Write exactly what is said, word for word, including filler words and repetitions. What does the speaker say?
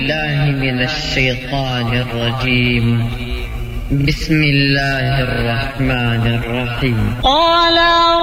بالله من الشيطان الرجيم. بسم الله الرحمن الرحيم. قال